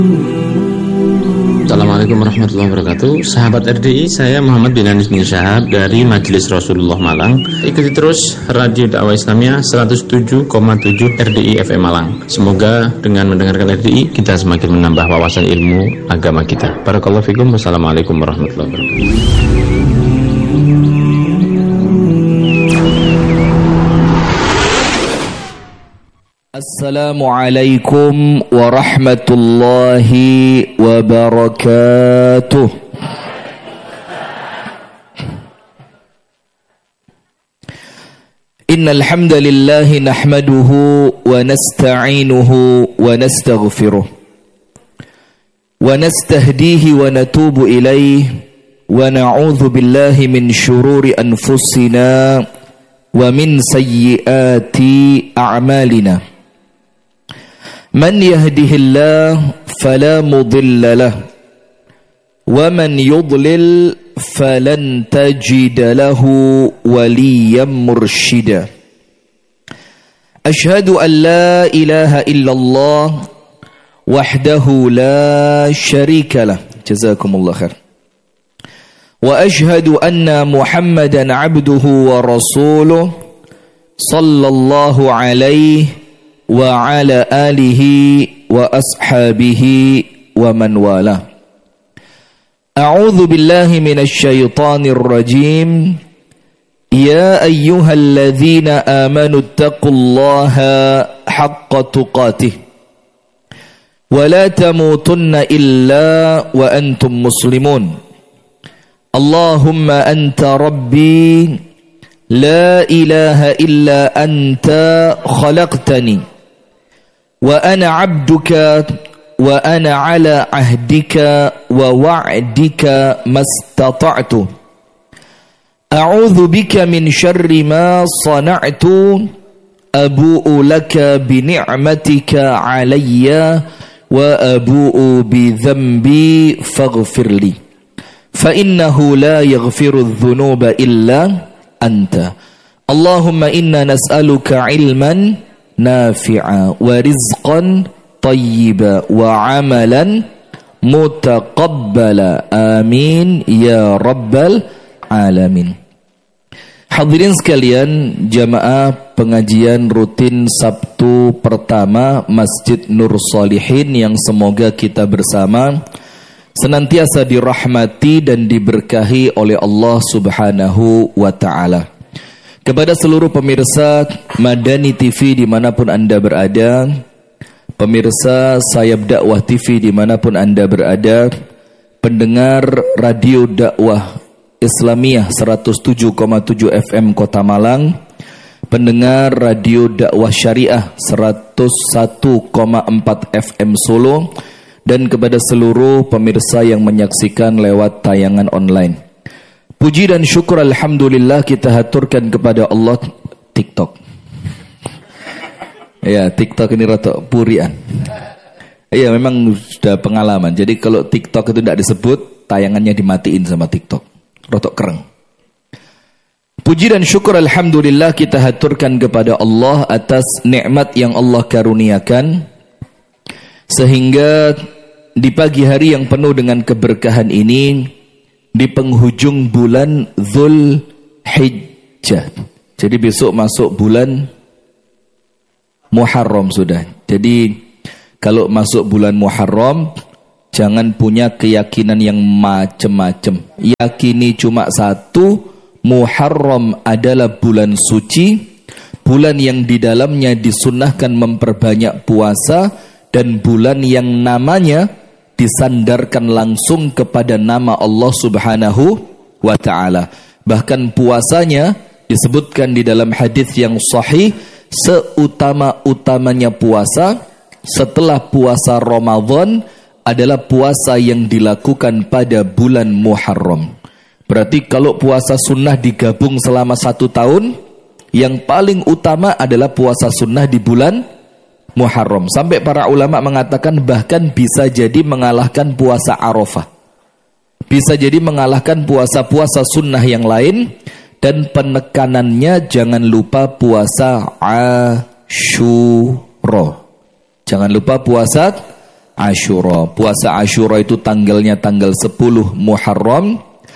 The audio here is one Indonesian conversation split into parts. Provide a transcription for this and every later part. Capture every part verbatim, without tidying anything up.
Assalamualaikum warahmatullahi wabarakatuh. Sahabat R D I, saya Muhammad bin Anis bin Syahab dari Majelis Rasulullah Malang. Ikuti terus Radio Dakwah Islamiyah seratus tujuh koma tujuh R D I F M Malang. Semoga dengan mendengarkan R D I kita semakin menambah wawasan ilmu agama kita. Barakallahu fikum. Wassalamualaikum warahmatullahi wabarakatuh. Assalamualaikum warahmatullahi wabarakatuh. Innal hamdalillah nahmaduhu wa nasta'inuhu wa nastaghfiruh wa nastahdihi wa natubu ilayhi wa na'udzu billahi min shururi anfusina wa min sayyiati a'malina. من يهده الله فلا مضل له ومن يضلل فلن تجد له وليا مرشدا أشهد أن لا إله إلا الله وحده لا شريك له جزاكم الله خير وأشهد أن محمدا عبده ورسوله صلى الله عليه wa ala alihi wa ashabihi wa man wala. A'udzu billahi minasy syaithanir rajim. Ya ayyuhalladzina amanu taqullaha haqqa tuqatih wa la tamutunna illa wa antum muslimun. Allahumma anta rabbi la ilaha illa anta khalaqtani wa ana abduka wa ana ala ahdika wa wa'dika mastata'tu a'udzu bika min syarri ma sana'tu abu'u laka bi ni'matika 'alayya wa abu'u bi dhanbi faghfirli fa innahu la yaghfiru adh-dhunuba illa anta. Allahumma inna nas'aluka 'ilman nafi'a wa rizqan tayyiba wa amalan mutaqabbala amin ya rabbal alamin. Hadirin sekalian, jamaah pengajian rutin Sabtu pertama Masjid Nur Shalihin yang semoga kita bersama senantiasa dirahmati dan diberkahi oleh Allah Subhanahu wa ta'ala. Kepada seluruh pemirsa Madani T V dimanapun Anda berada, pemirsa Sayap Dakwah T V dimanapun Anda berada, pendengar Radio Dakwah Islamiyah seratus tujuh koma tujuh F M Kota Malang, pendengar Radio Dakwah Syariah seratus satu koma empat F M Solo, dan kepada seluruh pemirsa yang menyaksikan lewat tayangan online. Puji dan syukur alhamdulillah kita haturkan kepada Allah. TikTok. Ya, TikTok ini rotok purian. Iya, memang sudah pengalaman. Jadi kalau TikTok itu tidak disebut, tayangannya dimatiin sama TikTok. Rotok kereng. Puji dan syukur alhamdulillah kita haturkan kepada Allah atas nikmat yang Allah karuniakan, sehingga di pagi hari yang penuh dengan keberkahan ini, di penghujung bulan Dzul Hijjah. Jadi besok masuk bulan Muharram sudah. Jadi kalau masuk bulan Muharram, jangan punya keyakinan yang macam-macam. Yakini cuma satu, Muharram adalah bulan suci, bulan yang di dalamnya disunnahkan memperbanyak puasa, dan bulan yang namanya disandarkan langsung kepada nama Allah Subhanahu wa ta'ala. Bahkan puasanya disebutkan di dalam hadis yang sahih, seutama-utamanya puasa setelah puasa Ramadan adalah puasa yang dilakukan pada bulan Muharram. Berarti kalau puasa sunnah digabung selama satu tahun, yang paling utama adalah puasa sunnah di bulan Muharram. Sampai para ulama mengatakan bahkan bisa jadi mengalahkan puasa Arafah, bisa jadi mengalahkan puasa-puasa sunnah yang lain. Dan penekanannya jangan lupa puasa Asyura. Jangan lupa puasa Asyura. Puasa Asyura itu tanggalnya tanggal sepuluh Muharram.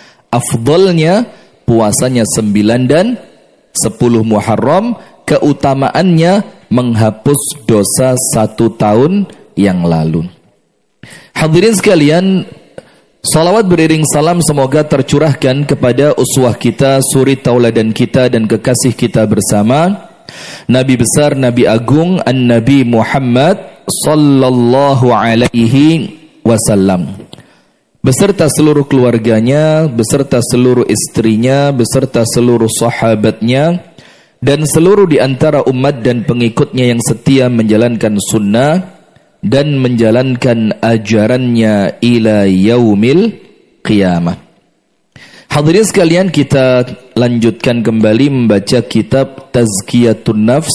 Afdalnya puasanya sembilan dan sepuluh Muharram. Keutamaannya menghapus dosa satu tahun yang lalu. Hadirin sekalian, salawat beriring salam semoga tercurahkan kepada uswah kita, suri tauladan kita dan kekasih kita bersama, Nabi besar, Nabi agung, An-Nabi Muhammad sallallahu alaihi wasallam, beserta seluruh keluarganya, beserta seluruh istrinya, beserta seluruh sahabatnya, dan seluruh di antara umat dan pengikutnya yang setia menjalankan sunnah dan menjalankan ajarannya ila yaumil qiyamah. Hadirin sekalian, kita lanjutkan kembali membaca kitab Tazkiyatun Nafs,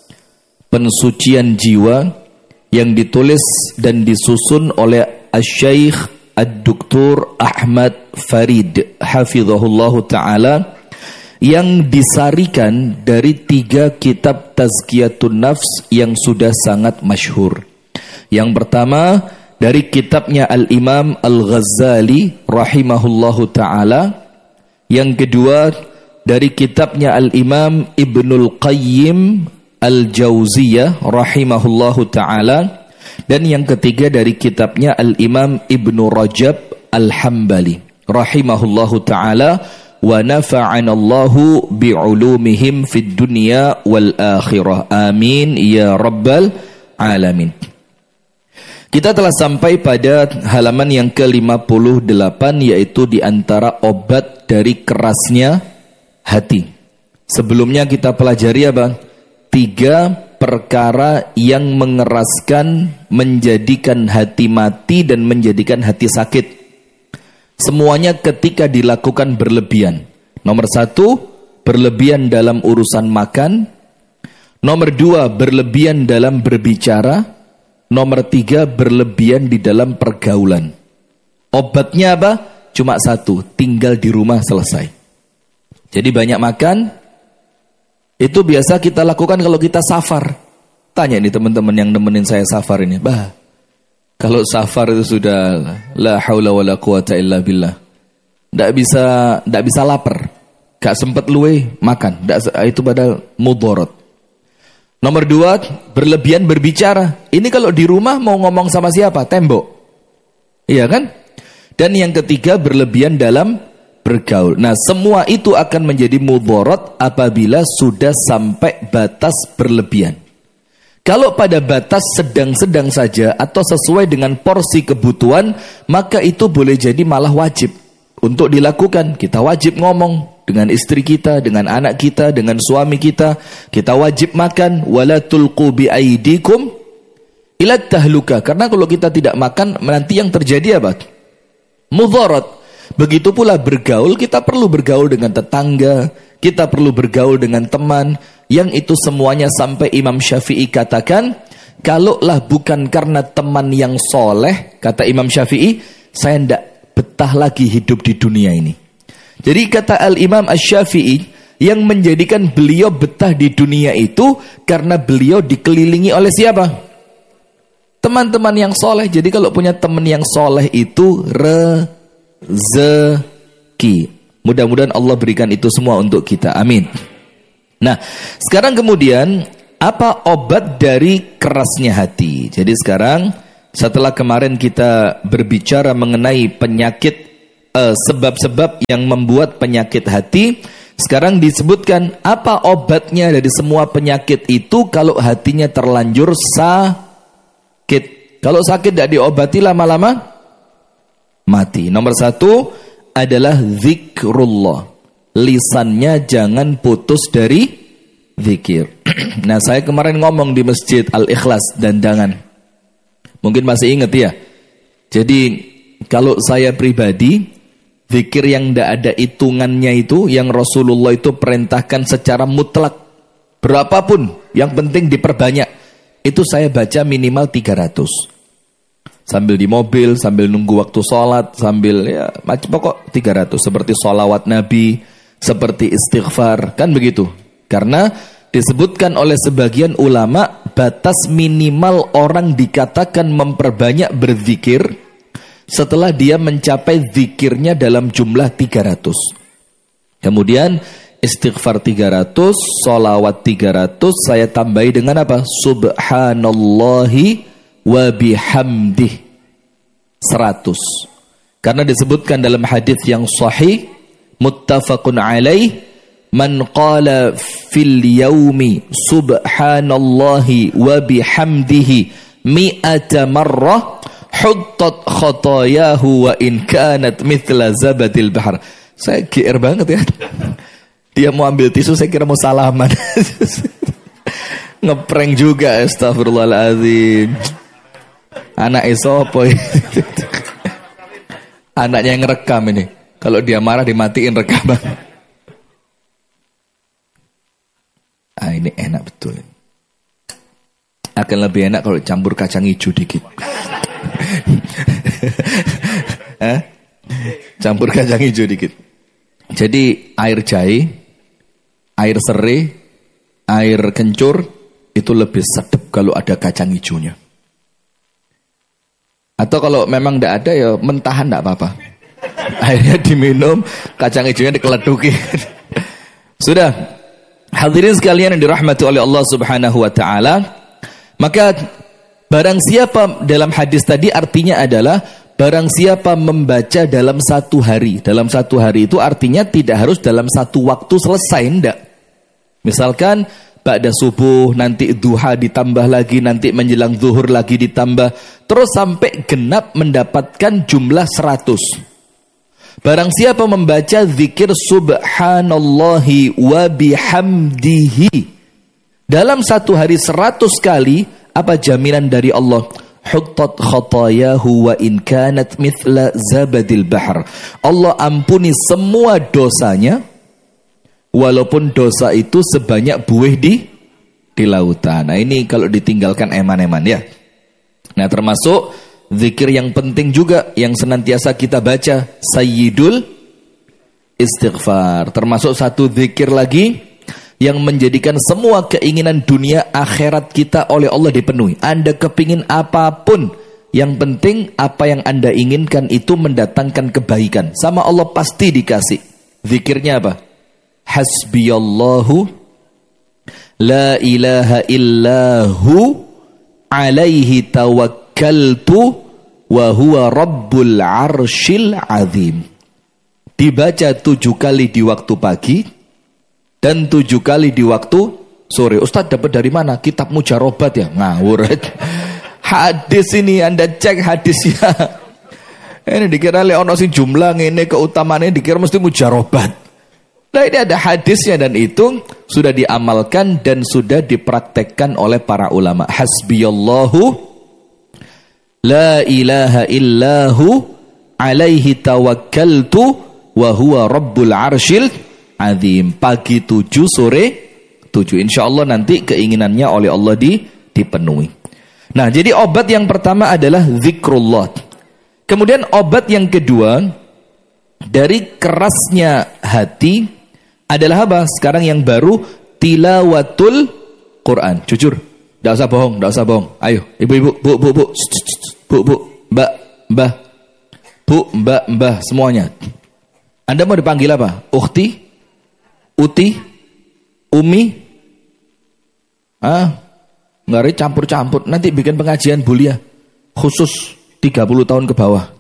pensucian jiwa, yang ditulis dan disusun oleh Asy-Syaikh Ad-Doktor Ahmad Farid hafizahullahu ta'ala, yang disarikan dari tiga kitab Tazkiyatun Nafs yang sudah sangat masyhur. Yang pertama dari kitabnya Al-Imam Al-Ghazali rahimahullahu ta'ala. Yang kedua dari kitabnya Al-Imam Ibnul Qayyim Al-Jauziyah rahimahullahu ta'ala. Dan yang ketiga dari kitabnya Al-Imam Ibnu Rajab Al-Hambali rahimahullahu ta'ala. Wa nafa'anallahu bi'ulumihim fid dunya wal akhirah. Amin ya rabbal alamin. Kita telah sampai pada halaman yang ke lima puluh delapan, yaitu di antara obat dari kerasnya hati. Sebelumnya kita pelajari apa? Tiga perkara yang mengeraskan, menjadikan hati mati dan menjadikan hati sakit. Semuanya ketika dilakukan berlebihan. Nomor satu, berlebihan dalam urusan makan. Nomor dua, berlebihan dalam berbicara. Nomor tiga, berlebihan di dalam pergaulan. Obatnya apa? Cuma satu, tinggal di rumah selesai. Jadi banyak makan, itu biasa kita lakukan kalau kita safar. Tanya nih teman-teman yang nemenin saya safar ini, bah, kalau safar itu sudah la haula wala quwata illa billah, nggak bisa, nggak bisa lapar, gak sempet luwe makan, nggak, itu padahal mudorot. Nomor dua, berlebihan berbicara. Ini kalau di rumah mau ngomong sama siapa? Tembok, iya kan? Dan yang ketiga, berlebihan dalam bergaul. Nah, semua itu akan menjadi mudorot apabila sudah sampai batas berlebihan. Kalau pada batas sedang-sedang saja atau sesuai dengan porsi kebutuhan, maka itu boleh jadi malah wajib untuk dilakukan. Kita wajib ngomong dengan istri kita, dengan anak kita, dengan suami kita. Kita wajib makan. Wala tulqu bi aidikum ila tahluka. Karena kalau kita tidak makan, nanti yang terjadi apa? Mudharat. Begitu pula bergaul, kita perlu bergaul dengan tetangga, kita perlu bergaul dengan teman, yang itu semuanya sampai Imam Syafi'i katakan, kalaulah bukan karena teman yang soleh, kata Imam Syafi'i, saya tidak betah lagi hidup di dunia ini. Jadi kata Al-Imam Asy-Syafi'i, yang menjadikan beliau betah di dunia itu karena beliau dikelilingi oleh siapa? Teman-teman yang soleh. Jadi kalau punya teman yang soleh itu re rezeki. Mudah-mudahan Allah berikan itu semua untuk kita. Amin. Nah, sekarang kemudian apa obat dari kerasnya hati? Jadi sekarang setelah kemarin kita berbicara mengenai penyakit, eh, sebab-sebab yang membuat penyakit hati, sekarang disebutkan apa obatnya dari semua penyakit itu kalau hatinya terlanjur sakit. Kalau sakit tidak diobati lama-lama mati. Nomor satu adalah zikrullah. Lisannya jangan putus dari zikir. Nah, saya kemarin ngomong di Masjid Al-Ikhlas Dandangan. Mungkin masih ingat ya. Jadi kalau saya pribadi, zikir yang tidak ada hitungannya itu, yang Rasulullah itu perintahkan secara mutlak, berapapun, yang penting diperbanyak, itu saya baca minimal tiga ratus. Sambil di mobil, sambil nunggu waktu sholat, sambil ya macam pokok tiga ratus. Seperti sholawat Nabi, seperti istighfar, kan begitu. Karena disebutkan oleh sebagian ulama batas minimal orang dikatakan memperbanyak berzikir setelah dia mencapai zikirnya dalam jumlah tiga ratus. Kemudian istighfar tiga ratus, sholawat tiga ratus, saya tambahi dengan apa? Subhanallahi wa bihamdih seratus. Karena disebutkan dalam hadis yang sahih muttafaqun alaih, man qala fil yaumi subhanallahi wa bihamdihi mi'ata marrah huttat khatayahu wa in kanat mithla zabadil bahr. Saya G R banget ya. Dia mau ambil tisu, saya kira mau salaman. Ngeprank juga, astagfirullahaladzim. Anak isopo. Anaknya yang ngerekam ini. Kalau dia marah dimatiin rekaman. Ah, ini enak betul. Akan lebih enak kalau campur kacang hijau dikit. Hah? Campur kacang hijau dikit. Jadi air jahe, air serai, air kencur itu lebih sedap kalau ada kacang hijaunya. Atau kalau memang tidak ada ya mentahan tidak apa-apa. Akhirnya diminum, kacang hijaunya dikeleduki. Sudah. Hadirin sekalian yang dirahmati oleh Allah Subhanahu wa taala, maka barang siapa dalam hadis tadi artinya adalah barang siapa membaca dalam satu hari. Dalam satu hari itu artinya tidak harus dalam satu waktu selesai, enggak. Misalkan ba'da subuh, nanti duha ditambah lagi, nanti menjelang zuhur lagi ditambah, terus sampai genap mendapatkan jumlah seratus. Barang siapa membaca zikir subhanallahi wa bihamdihi dalam satu hari seratus kali, apa jaminan dari Allah? Huttat khatayahu wa in kanat mithla zabadil bahr. Allah ampuni semua dosanya walaupun dosa itu sebanyak buih di di lautan. Nah, ini kalau ditinggalkan eman-eman ya. Nah, termasuk zikir yang penting juga yang senantiasa kita baca, sayyidul istighfar. Termasuk satu zikir lagi yang menjadikan semua keinginan dunia akhirat kita oleh Allah dipenuhi. Anda kepingin apapun, yang penting apa yang Anda inginkan itu mendatangkan kebaikan. Sama Allah pasti dikasih. Zikirnya apa? Hasbiyallahu la ilaha illahu alaihi tawakkaltu wa huwa rabbul arshil azim. Dibaca tujuh kali di waktu pagi dan tujuh kali di waktu sore. Ustaz dapat dari mana? Kitab mujarobat ya? Ngawur. Hadis ini Anda cek hadisnya. Ini dikira le ono sing jumlah ngene keutamaannya dikira mesti mujarobat. Nah, ini ada hadisnya dan itu sudah diamalkan dan sudah dipraktekkan oleh para ulama. Hasbiyallahu la ilaha illahu alaihi tawakkaltu wa huwa rabbul arshil azim. Pagi tujuh, sore tujuh. Insya Allah nanti keinginannya oleh Allah di, dipenuhi. Nah, jadi obat yang pertama adalah zikrullah. Kemudian obat yang kedua dari kerasnya hati adalah apa? Sekarang yang baru, tilawatul Quran. Jujur, tidak usah bohong, tidak usah bohong. Ayo, ibu-ibu, bu, bu, bu, bu, bu, mbak, mbah, bu, mbak, mbah, semuanya. Anda mau dipanggil apa? Ukhti, uti, umi, ah, nggak campur-campur. Nanti bikin pengajian bulia khusus tiga puluh tahun ke bawah.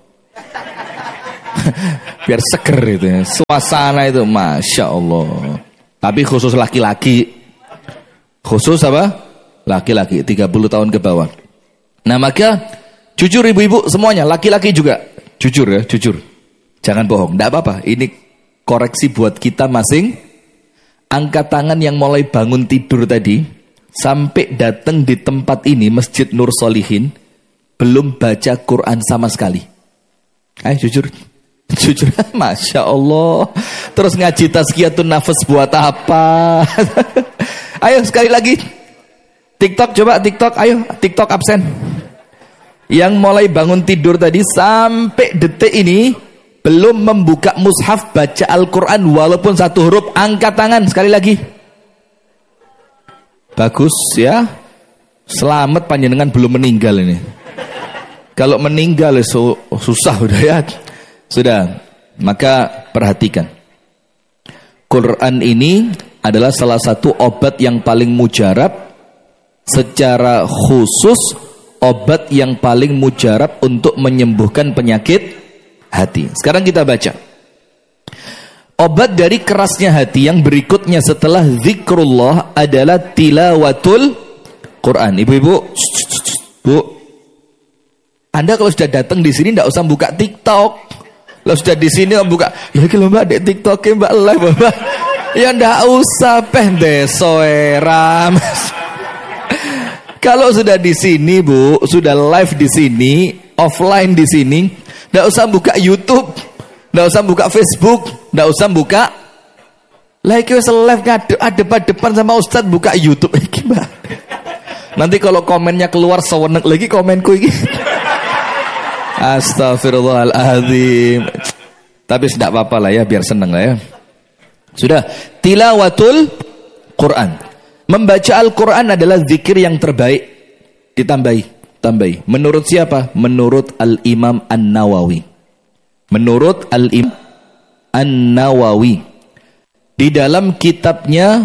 Biar seger itu ya. Suasana itu Masya Allah. Tapi khusus laki-laki. Khusus apa? Laki-laki tiga puluh tahun ke bawah. Nah, maka jujur ibu-ibu semuanya, laki-laki juga jujur ya, jujur. Jangan bohong, tidak apa-apa. Ini koreksi buat kita masing. Angkat tangan yang mulai bangun tidur tadi sampai datang di tempat ini, Masjid Nur Solihin, belum baca Quran sama sekali. Ayo jujur. Jujur, Masya Allah. Terus ngaji tazkiyatun nafas buat apa? Ayo sekali lagi. TikTok, coba TikTok. Ayo TikTok absen. Yang mulai bangun tidur tadi sampai detik ini belum membuka mushaf baca Al-Quran walaupun satu huruf, angkat tangan sekali lagi. Bagus ya. Selamat panjenengan belum meninggal ini. Kalau meninggal su susah udah ya. Sudah. Maka perhatikan. Quran ini adalah salah satu obat yang paling mujarab, secara khusus obat yang paling mujarab untuk menyembuhkan penyakit hati. Sekarang kita baca. Obat dari kerasnya hati yang berikutnya setelah zikrullah adalah tilawatul Quran. Ibu-ibu, Bu, Anda kalau sudah datang di sini tidak usah buka TikTok. Kalau sudah di sini buka, ya kalau Mbak dek TikTok Mbak live Mbak. Ya tidak usah peh soeram. Kalau sudah di sini Bu, sudah live di sini, offline di sini, tidak usah buka YouTube, tidak usah buka Facebook, tidak usah buka. Like wes live ada depan sama Ustadz buka YouTube. Gimana? Nanti kalau komennya keluar seweneng lagi komenku ini. Astagfirullahaladzim. Tapi tidak apa-apa lah ya, biar seneng lah ya. Sudah, tilawatul Quran. Membaca Al-Quran adalah zikir yang terbaik. Ditambahi, tambahi. Menurut siapa? Menurut Al-Imam An-Nawawi. Menurut Al-Imam An-Nawawi. Di dalam kitabnya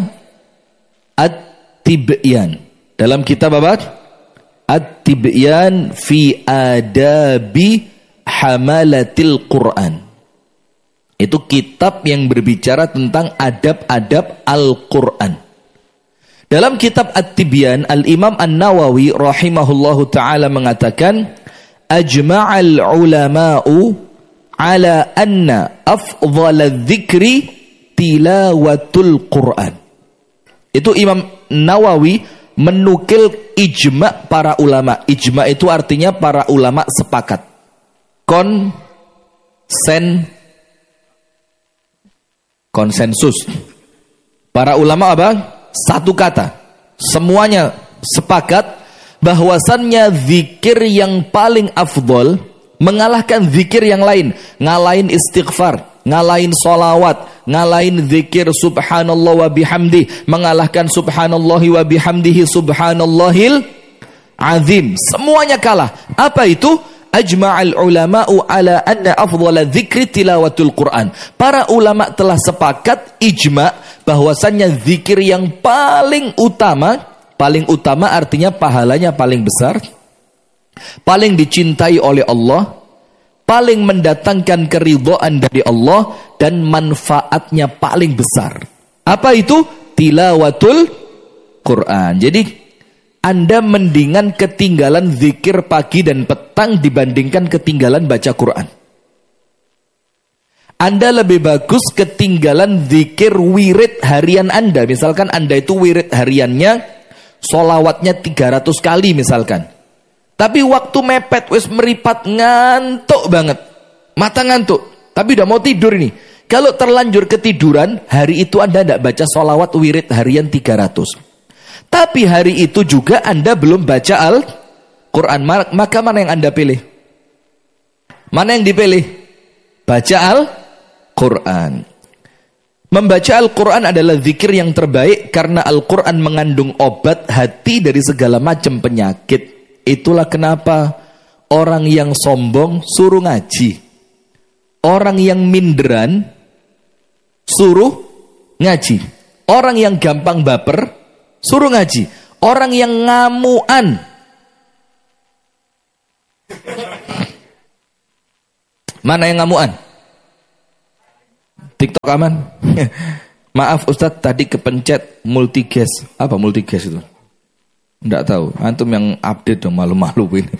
At-Tibyan. Dalam kitab apa? At-Tibyan fi adabi hamalatil Quran. Itu kitab yang berbicara tentang adab-adab Al-Quran. Dalam kitab At-Tibyan, Al-Imam An-Nawawi rahimahullahu ta'ala mengatakan, Ajma'al ulama'u ala anna afdhala dzikri tilawatul Quran. Itu Imam Nawawi menukil ijma' para ulama. Ijma' itu artinya para ulama sepakat. Konsen konsensus. Para ulama apa? Satu kata, semuanya sepakat bahwasannya zikir yang paling afdol mengalahkan zikir yang lain. Ngalahin istighfar, ngalahin solawat, ngalahin zikir subhanallah wa bihamdi, mengalahkan subhanallahi wa bihamdihi subhanallahil azim. Semuanya kalah. Apa itu? Ajma'al ulama'u ala anna afdhala dzikri tilawatul Quran. Para ulama telah sepakat ijma' bahwasannya zikir yang paling utama, paling utama artinya pahalanya paling besar, paling dicintai oleh Allah, paling mendatangkan keridhaan dari Allah, dan manfaatnya paling besar. Apa itu? Tilawatul Quran. Jadi Anda mendingan ketinggalan zikir pagi dan petang dibandingkan ketinggalan baca Quran. Anda lebih bagus ketinggalan zikir wirid harian Anda. Misalkan Anda itu wirid hariannya, solawatnya tiga ratus kali misalkan. Tapi waktu mepet, wis meripat, ngantuk banget. Mata ngantuk, tapi udah mau tidur ini. Kalau terlanjur ketiduran, hari itu Anda tidak baca solawat wirid harian tiga ratus. Tapi hari itu juga Anda belum baca Al-Quran. Maka mana yang Anda pilih? Mana yang dipilih? Baca Al-Quran. Membaca Al-Quran adalah zikir yang terbaik karena Al-Quran mengandung obat hati dari segala macam penyakit. Itulah kenapa orang yang sombong suruh ngaji. Orang yang minderan suruh ngaji. Orang yang gampang baper suruh ngaji. Orang yang ngamuan, mana yang ngamuan? TikTok aman? Maaf Ustadz, tadi kepencet multigas. Apa multigas itu? Enggak tahu. Antum yang update dong, malu-malu ini.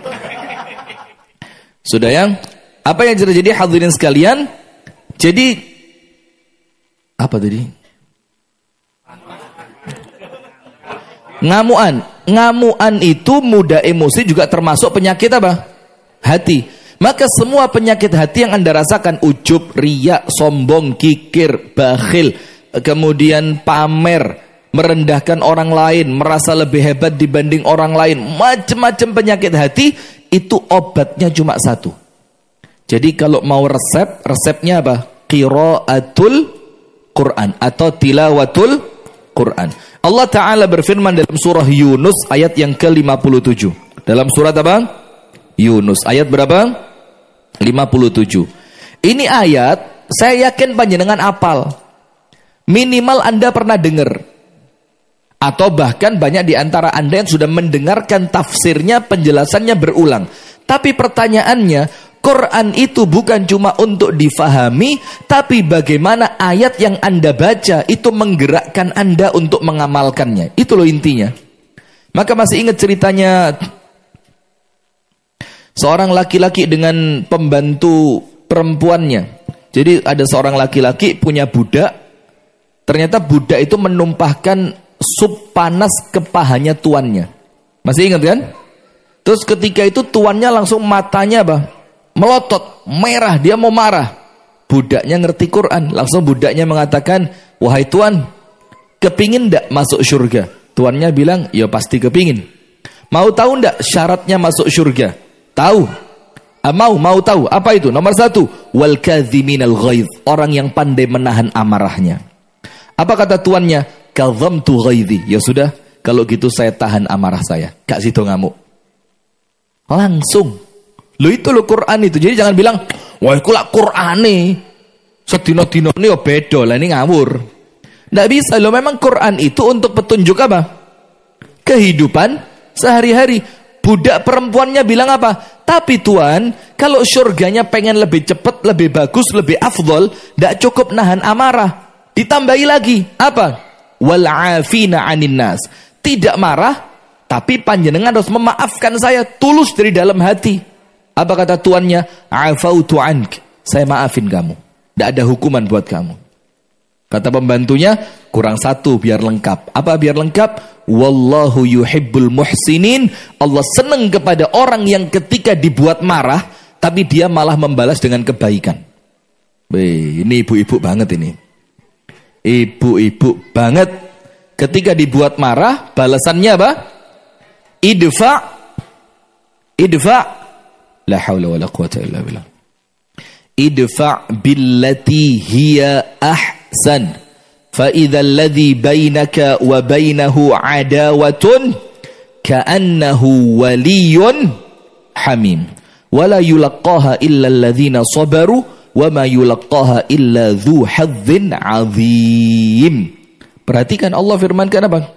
Sudah yang? Apa yang terjadi hadirin sekalian? Jadi apa tadi? Ngamuan. Ngamuan itu mudah emosi juga termasuk penyakit apa? Hati. Maka semua penyakit hati yang Anda rasakan, ujub, riya, sombong, kikir, bakhil, kemudian pamer, merendahkan orang lain, merasa lebih hebat dibanding orang lain, macam-macam penyakit hati, itu obatnya cuma satu. Jadi kalau mau resep, resepnya apa? Qiraatul Quran atau tilawatul Quran. Allah Ta'ala berfirman dalam surah Yunus ayat yang ke lima puluh tujuh. Dalam surat apa? Yunus ayat berapa? lima puluh tujuh. Ini ayat saya yakin panjenengan apal. Minimal Anda pernah dengar. Atau bahkan banyak di antara Anda yang sudah mendengarkan tafsirnya, penjelasannya berulang. Tapi pertanyaannya, Quran itu bukan cuma untuk difahami, tapi bagaimana ayat yang Anda baca itu menggerakkan Anda untuk mengamalkannya. Itu loh intinya. Maka masih ingat ceritanya seorang laki-laki dengan pembantu perempuannya. Jadi ada seorang laki-laki punya budak. Ternyata budak itu menumpahkan sup panas ke pahanya tuannya. Masih ingat kan? Terus ketika itu tuannya langsung matanya apa? Melotot, merah, dia mau marah. Budaknya ngerti Quran. Langsung budaknya mengatakan, wahai tuan, kepingin ndak masuk surga? Tuannya bilang, ya pasti kepingin. Mau tahu ndak syaratnya masuk surga? Tahu. Ah, mau, mau tahu. Apa itu? Nomor satu, wal kadhiminal ghaidh. Orang yang pandai menahan amarahnya. Apa kata tuannya? Kadhamtu ghaidhi. Ya sudah, kalau gitu saya tahan amarah saya. Kak situ ngamuk. Langsung. Lo itu lo Quran itu. Jadi jangan bilang, wah iku lak Quran nih. Sedino-dino ini ya beda lah, ini ngawur. Nggak bisa lo, memang Quran itu untuk petunjuk apa? Kehidupan sehari-hari. Budak perempuannya bilang apa? Tapi tuan, kalau surganya pengen lebih cepat, lebih bagus, lebih afdol, nggak cukup nahan amarah. Ditambahi lagi, apa? Wal afina anin nas. Tidak marah, tapi panjenengan harus memaafkan saya tulus dari dalam hati. Apa kata tuannya? Afautu ank. Saya maafin kamu. Tidak ada hukuman buat kamu. Kata pembantunya, kurang satu biar lengkap. Apa biar lengkap? Wallahu yuhibbul muhsinin. Allah senang kepada orang yang ketika dibuat marah, tapi dia malah membalas dengan kebaikan. Wih, ini ibu-ibu banget ini. Ibu-ibu banget. Ketika dibuat marah, balasannya apa? Idfa. Idfa. La haula wala quwata illa billah. Idfa billati hiya ahsan. Fa idza alladhi bainaka wa bainahu adawatun ka'annahu waliyyun hamim. Wala yulaqqaha illa alladhina sabaru wa ma yulaqqaha illa dzu hadzin 'adzim. Perhatikan Allah firmankan apa?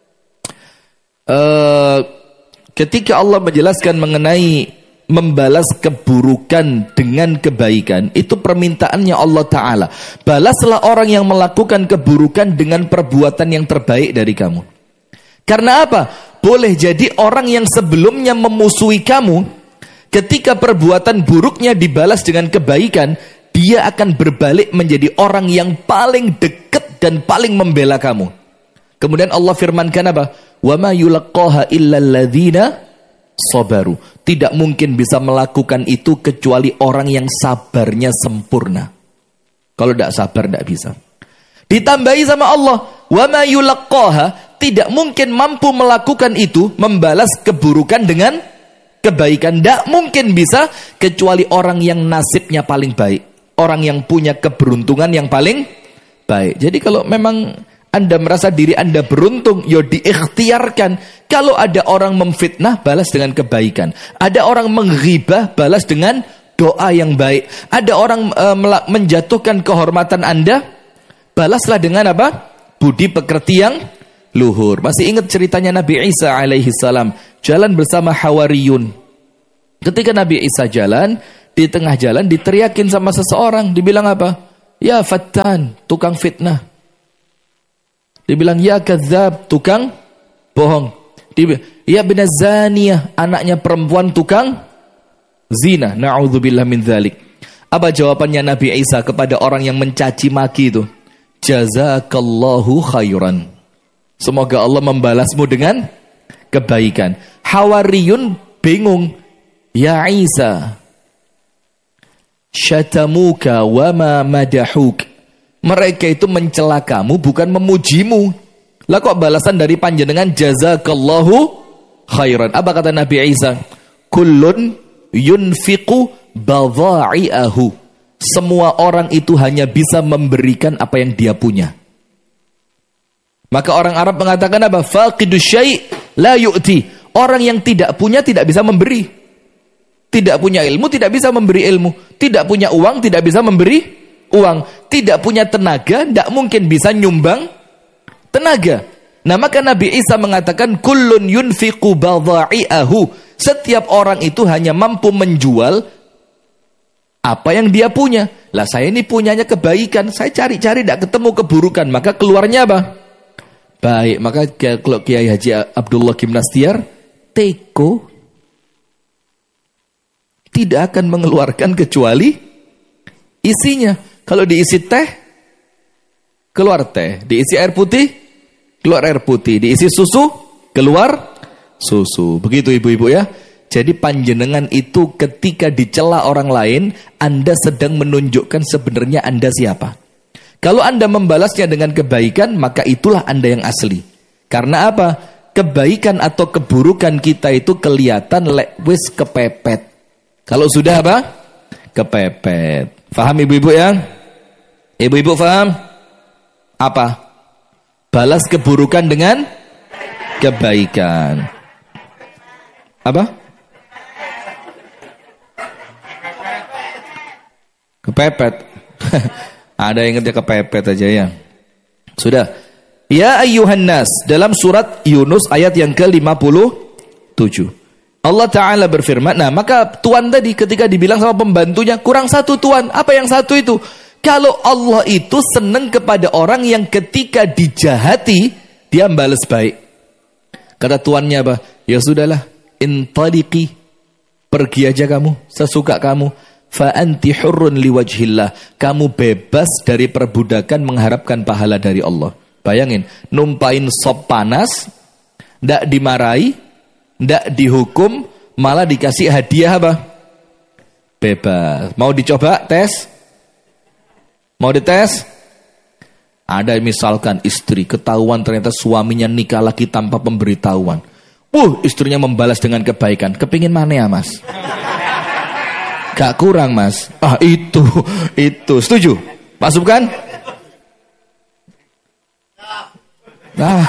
Uh, ketika Allah menjelaskan mengenai membalas keburukan dengan kebaikan, itu permintaannya Allah Ta'ala. Balaslah orang yang melakukan keburukan dengan perbuatan yang terbaik dari kamu. Karena apa? Boleh jadi orang yang sebelumnya memusuhi kamu, ketika perbuatan buruknya dibalas dengan kebaikan, dia akan berbalik menjadi orang yang paling dekat dan paling membela kamu. Kemudian Allah firmankan apa? Wa ma yulaqqaha illa alladzina sabaru. Tidak mungkin bisa melakukan itu kecuali orang yang sabarnya sempurna. Kalau tidak sabar tidak bisa. Ditambahi sama Allah, wa ma yulaqqaha, tidak mungkin mampu melakukan itu, membalas keburukan dengan kebaikan. Tidak mungkin bisa kecuali orang yang nasibnya paling baik, orang yang punya keberuntungan yang paling baik. Jadi kalau memang Anda merasa diri Anda beruntung, ya diikhtiarkan. Kalau ada orang memfitnah, balas dengan kebaikan. Ada orang menghibah, balas dengan doa yang baik. Ada orang uh, menjatuhkan kehormatan Anda, balaslah dengan apa? Budi pekerti yang luhur. Masih ingat ceritanya Nabi Isa alaihi salam jalan bersama Hawariyun. Ketika Nabi Isa jalan, di tengah jalan diteriakin sama seseorang, dibilang apa? Ya Fattan, tukang fitnah. Dibilang ya kadzab, tukang bohong. Dibilang, ya binazaniyah, anaknya perempuan tukang zina. Na'udzubillah min dzalik. Apa jawabannya Nabi Isa kepada orang yang mencaci maki itu? Jazakallahu khairan. Semoga Allah membalasmu dengan kebaikan. Hawariyun bingung. Ya Isa, syatamuka wa ma madahuk. Mereka itu mencela kamu, bukan memujimu. Lah kok balasan dari panjenengan jazakallahu khairan? Apa kata Nabi Isa? Kullun yunfiqu badha'iahu. Semua orang itu hanya bisa memberikan apa yang dia punya. Maka orang Arab mengatakan apa? Faqidus syai' la yu'ti. Orang yang tidak punya tidak bisa memberi. Tidak punya ilmu tidak bisa memberi ilmu. Tidak punya uang tidak bisa memberi uang. Tidak punya tenaga tidak mungkin bisa nyumbang tenaga. Nah, maka Nabi Isa mengatakan kullun yunfiqu badha'i'ahu. Setiap orang itu hanya mampu menjual apa yang dia punya. Lah saya ini punyanya kebaikan, saya cari-cari tidak ketemu keburukan, maka keluarnya apa? Baik. Maka kalau Kiai Haji Abdullah Gimnastiar, teko tidak akan mengeluarkan kecuali isinya. Kalau diisi teh, keluar teh. Diisi air putih, keluar air putih. Diisi susu, keluar susu. Begitu ibu-ibu ya. Jadi panjenengan itu ketika dicela orang lain, Anda sedang menunjukkan sebenarnya Anda siapa. Kalau Anda membalasnya dengan kebaikan, maka itulah Anda yang asli. Karena apa? Kebaikan atau keburukan kita itu kelihatan lewis kepepet. Kalau sudah apa? Kepepet. Faham ibu-ibu ya? Ibu-ibu faham? Apa? Balas keburukan dengan kebaikan. Apa? Kepepet. Ada yang ngerti kepepet aja ya. Sudah. Ya ayyuhan nas, dalam surat Yunus ayat yang ke lima puluh tujuh. Allah Ta'ala berfirman, nah maka Tuhan tadi ketika dibilang sama pembantunya, kurang satu Tuhan. Apa yang satu itu? Kalau Allah itu senang kepada orang yang ketika dijahati, dia balas baik. Kata tuannya apa? Ya sudahlah, intaliqi, pergi aja kamu, sesuka kamu. Fa anti hurrun liwajhillah, kamu bebas dari perbudakan mengharapkan pahala dari Allah. Bayangin, numpain sop panas, ndak dimarahi, ndak dihukum, malah dikasih hadiah apa? Bebas. Mau dicoba tes? Mau dites? Ada misalkan istri ketahuan ternyata suaminya nikah lagi tanpa pemberitahuan. Wuh, istrinya membalas dengan kebaikan. Kepingin mana ya mas? Gak kurang mas. Ah itu, itu. Setuju? Masukkan? Nah,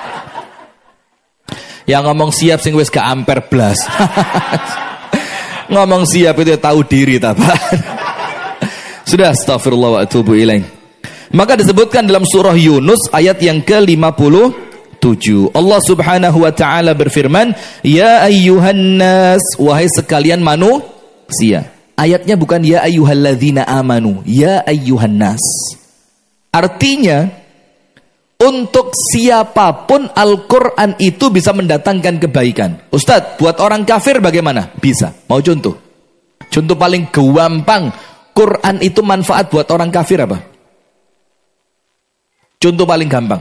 yang ngomong siap sing wis gak amper blas. Ngomong siap itu tahu diri taban. Sudah, astagfirullah wa atubu ilaih. Maka disebutkan dalam surah Yunus ayat yang ke lima puluh tujuh. Allah Subhanahu wa taala berfirman, "Ya ayyuhan nas, wahai sekalian manusia." Ayatnya bukan ya ayyuhalladzina amanu, ya ayyuhan nas. Artinya untuk siapapun Al-Qur'an itu bisa mendatangkan kebaikan. Ustadz, buat orang kafir bagaimana? Bisa. Mau contoh? Contoh paling gampang, Quran itu manfaat buat orang kafir apa? Contoh paling gampang.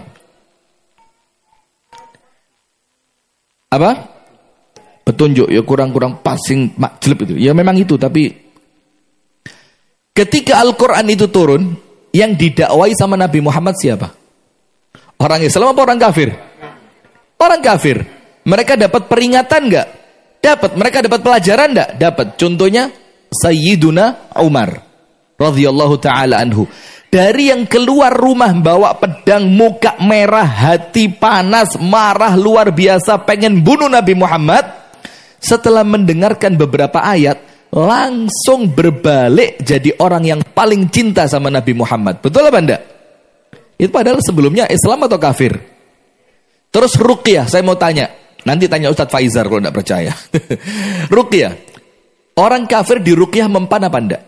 Apa? Petunjuk, ya kurang-kurang passing makjelep itu. Ya memang itu, tapi ketika Al-Quran itu turun, yang didakwai sama Nabi Muhammad siapa? Orang Islam apa orang kafir? Orang kafir. Mereka dapat peringatan enggak? Dapat. Mereka dapat pelajaran enggak? Dapat. Contohnya Sayyiduna Umar radhiyallahu taala anhu. Dari yang keluar rumah bawa pedang, muka merah, hati panas, marah luar biasa, pengen bunuh Nabi Muhammad, setelah mendengarkan beberapa ayat, langsung berbalik jadi orang yang paling cinta sama Nabi Muhammad. Betul apa enggak? Itu padahal sebelumnya Islam atau kafir? Terus ruqyah, saya mau tanya. Nanti tanya Ustadz Faizar kalau enggak percaya. Ruqyah. Orang kafir di ruqyah mempan apa enggak?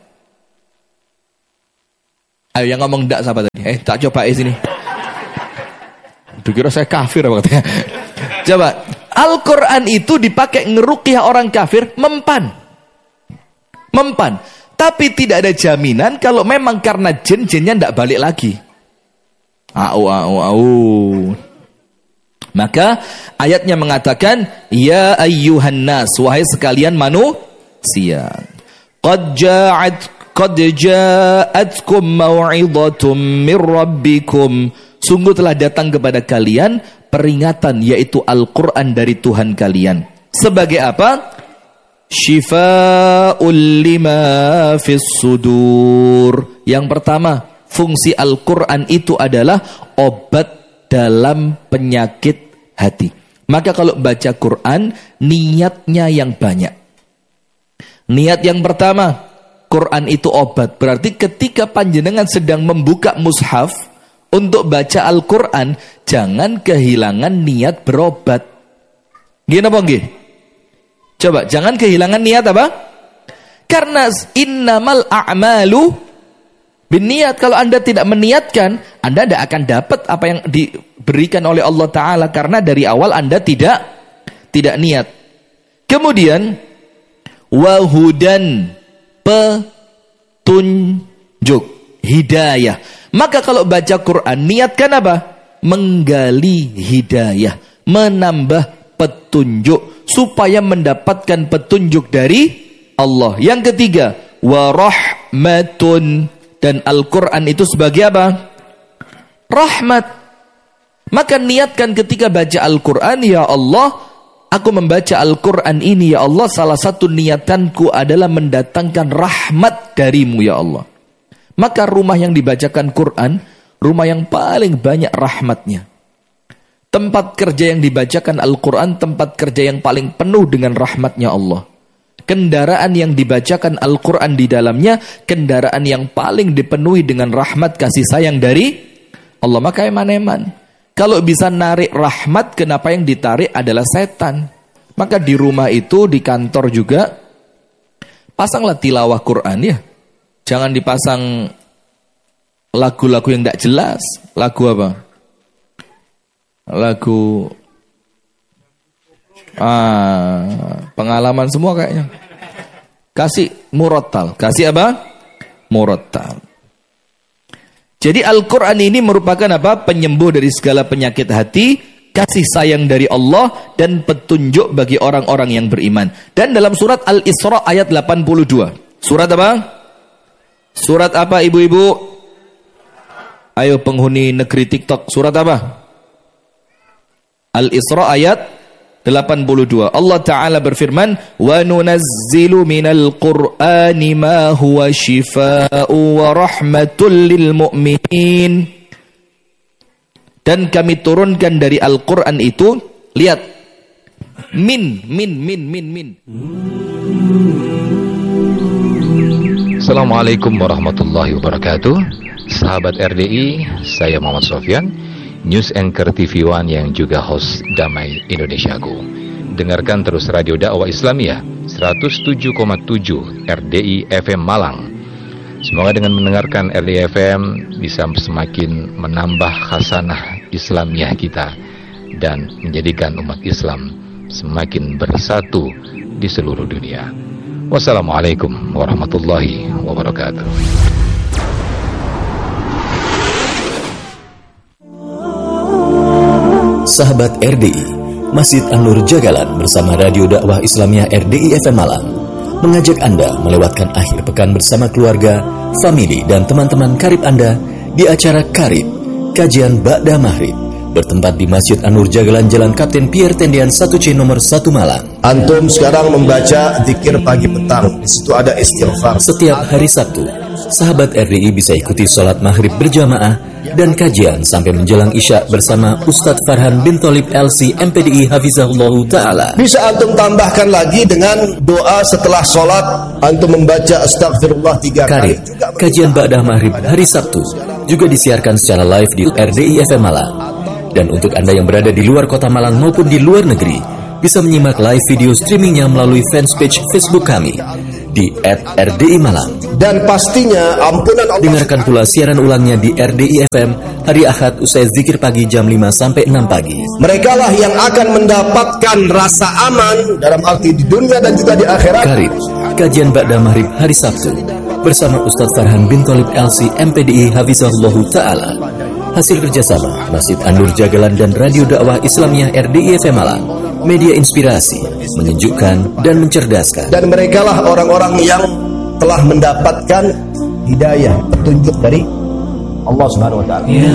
Ayo yang ngomong enggak siapa tadi? Eh, tak coba eh sini. Dikira saya kafir apa katanya. Coba. Al-Quran itu dipakai ngeruqyah orang kafir, mempan. Mempan. Tapi tidak ada jaminan kalau memang karena jin, jinnya tidak balik lagi. Au, au, au. Maka ayatnya mengatakan, ya ayyuhan nas, wahai sekalian manusia. Qad ja'at qad ja'atkum mau'idhatum mir rabbikum. Sungguh telah datang kepada kalian peringatan, yaitu Al-Quran dari Tuhan kalian. Sebagai apa? Shifa'ul lima fis sudur. Yang pertama, fungsi Al-Quran itu adalah obat dalam penyakit hati. Maka kalau baca Quran, niatnya yang banyak. Niat yang pertama, Quran itu obat. Berarti ketika panjenengan sedang membuka mushaf untuk baca Al-Quran, jangan kehilangan niat berobat. Gini apa nggih? Coba, jangan kehilangan niat apa? Karena innamal a'malu binniat. Kalau Anda tidak meniatkan, Anda tidak akan dapat apa yang diberikan oleh Allah Ta'ala. Karena dari awal Anda tidak tidak niat. Kemudian wahudan, petunjuk, hidayah. Maka kalau baca Quran, niatkan apa? Menggali hidayah, menambah petunjuk, supaya mendapatkan petunjuk dari Allah. Yang ketiga, warahmatun. Dan Al-Quran itu sebagai apa? Rahmat. Maka niatkan ketika baca Al-Quran, ya Allah, aku membaca Al-Quran ini, ya Allah, salah satu niatanku adalah mendatangkan rahmat darimu, ya Allah. Maka rumah yang dibacakan Quran, rumah yang paling banyak rahmatnya. Tempat kerja yang dibacakan Al-Quran, tempat kerja yang paling penuh dengan rahmatnya Allah. Kendaraan yang dibacakan Al-Quran di dalamnya, kendaraan yang paling dipenuhi dengan rahmat kasih sayang dari Allah. Maka eman-eman, kalau bisa narik rahmat, kenapa yang ditarik adalah setan? Maka di rumah itu, di kantor juga, pasanglah tilawah Quran ya. Jangan dipasang lagu-lagu yang tidak jelas. Lagu apa? Lagu ah, pengalaman semua kayaknya. Kasih murattal. Kasih apa? Murattal. Jadi Al-Quran ini merupakan apa? Penyembuh dari segala penyakit hati, kasih sayang dari Allah, dan petunjuk bagi orang-orang yang beriman. Dan dalam surat Al-Isra ayat delapan puluh dua. Surat apa? Surat apa ibu-ibu? Ayo penghuni negeri TikTok. Surat apa? Al-Isra ayat delapan puluh dua. Allah Ta'ala berfirman, wa nunazzilu minal qur'ani ma huwa shifaa'u wa rahmatul lil mu'minin. Dan kami turunkan dari Al-Quran itu, lihat, min, min, min, min, min. Assalamualaikum warahmatullahi wabarakatuh. Sahabat R D I, saya Muhammad Sofyan, News Anchor T V One yang juga host Damai Indonesiaku. Dengarkan terus Radio Dakwah Islamiyah seratus tujuh koma tujuh R D I F M Malang. Semoga dengan mendengarkan R D I F M bisa semakin menambah khasanah Islamiyah kita dan menjadikan umat Islam semakin bersatu di seluruh dunia. Wassalamualaikum warahmatullahi wabarakatuh. Sahabat R D I, Masjid An-Nur Jagalan bersama Radio Dakwah Islamiyah R D I F M Malang mengajak Anda melewatkan akhir pekan bersama keluarga, famili, dan teman-teman karib Anda di acara Karib, kajian Ba'da Maghrib, bertempat di Masjid An-Nur Jagalan Jalan Kapten Pierre Tendian satu C nomor satu Malang. Antum sekarang membaca zikir pagi petang, di situ ada istighfar. Setiap hari Sabtu, sahabat R D I bisa ikuti sholat maghrib berjamaah dan kajian sampai menjelang Isya bersama Ustadz Farhan bin Tholib L C M P D I Hafizahullah Ta'ala. Bisa antum tambahkan lagi dengan doa setelah sholat, antum membaca astagfirullah tiga kali. Karib, kajian Ba'da Maghrib hari Sabtu juga disiarkan secara live di R D I F M Malang. Dan untuk Anda yang berada di luar kota Malang maupun di luar negeri, bisa menyimak live video streamingnya melalui fanspage Facebook kami di et R D I Malang. Dan pastinya ampunan Allah. Dengarkan pula siaran ulangnya di R D I F M hari Ahad usai zikir pagi jam lima sampai enam pagi. Mereka lah yang akan mendapatkan rasa aman dalam arti di dunia dan juga di akhirat. Karib, kajian Ba'da Maghrib hari Sabtu bersama Ustadz Farhan bin Tholib L C M P D I Hafizahullah Ta'ala. Hasil kerjasama Masjid An-Nur Jagalan dan Radio Dakwah Islamiyah R D I F M Malang. Media inspirasi, menyejukkan dan mencerdaskan. Dan mereka lah orang-orang yang telah mendapatkan hidayah, petunjuk dari Allah Subhanahu wa taala.